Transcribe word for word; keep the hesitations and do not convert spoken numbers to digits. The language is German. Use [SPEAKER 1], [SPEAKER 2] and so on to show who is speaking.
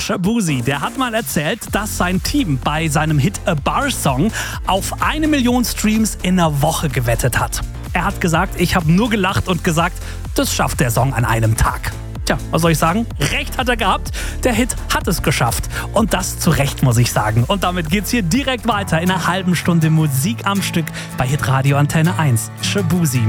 [SPEAKER 1] Shaboozey, der hat mal erzählt, dass sein Team bei seinem Hit A Bar Song auf eine Million Streams in einer Woche gewettet hat. Er hat gesagt, ich habe nur gelacht und gesagt, das schafft der Song an einem Tag. Tja, was soll ich sagen? Recht hat er gehabt. Der Hit hat es geschafft. Und das zu Recht, muss ich sagen. Und damit geht's hier direkt weiter in einer halben Stunde Musik am Stück bei Hitradio Antenne eins. Shaboozey.